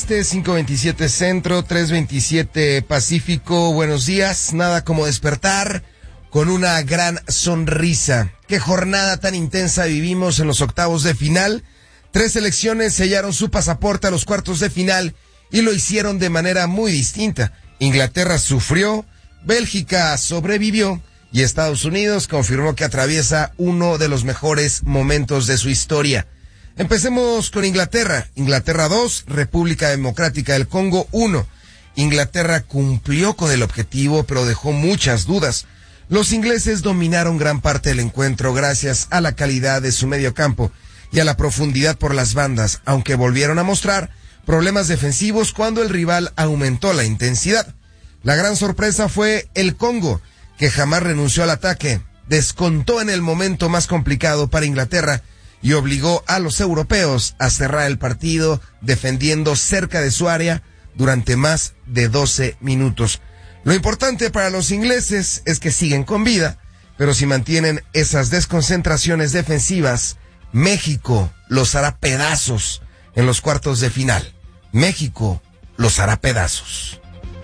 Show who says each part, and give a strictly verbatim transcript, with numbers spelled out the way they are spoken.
Speaker 1: Este, cinco veintisiete Centro, tres veintisiete Pacífico. Buenos días. Nada como despertar con una gran sonrisa. Qué jornada tan intensa vivimos en los octavos de final. Tres selecciones sellaron su pasaporte a los cuartos de final y lo hicieron de manera muy distinta. Inglaterra sufrió, Bélgica sobrevivió y Estados Unidos confirmó que atraviesa uno de los mejores momentos de su historia. Empecemos con Inglaterra. Inglaterra dos, República Democrática del Congo uno. Inglaterra cumplió con el objetivo, pero dejó muchas dudas. Los ingleses dominaron gran parte del encuentro gracias a la calidad de su mediocampo y a la profundidad por las bandas, aunque volvieron a mostrar problemas defensivos cuando el rival aumentó la intensidad. La gran sorpresa fue el Congo, que jamás renunció al ataque, descontó en el momento más complicado para Inglaterra y obligó a los europeos a cerrar el partido defendiendo cerca de su área durante más de doce minutos. Lo importante para los ingleses es que siguen con vida, pero si mantienen esas desconcentraciones defensivas, México los hará pedazos en los cuartos de final. México los hará pedazos.